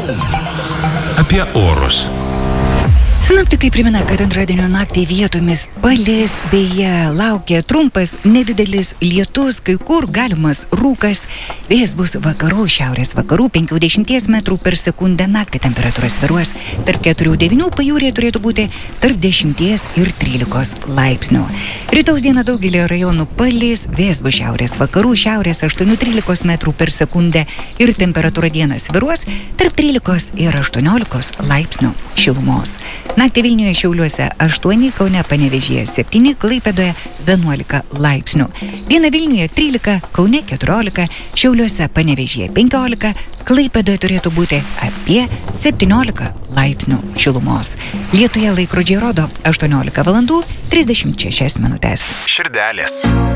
Apie orus. Sinoptikai primena, kad antradienio naktį vietomis palis, beje, laukia trumpas, nedidelis lietus, kai kur galimas rūkas. Vėjas bus vakarų, šiaurės vakarų 50 metrų per sekundę, naktį temperatūra svyruos tarp 4-9, pajūryje turėtų būti tarp 10 ir 13 laipsnių. Rytaus dieną daugelį rajonų palis, vėjas bus šiaurės vakarų, šiaurės 8-13 metrų per sekundę ir temperatūra dieną svyruos tarp 13 ir 18 laipsnių šilumos. Naktį Vilniuje, Šiauliuose 8, Kaune, Panevėžyje 7, Klaipėdoje 11 laipsnių. Dieną Vilniuje 13, Kaune 14, Šiauliuose, Panevėžyje 15, Klaipėdoje turėtų būti apie 17 laipsnių šilumos. Lietuje laikrodžiai rodo 18 valandų 36 minutės. Širdelės.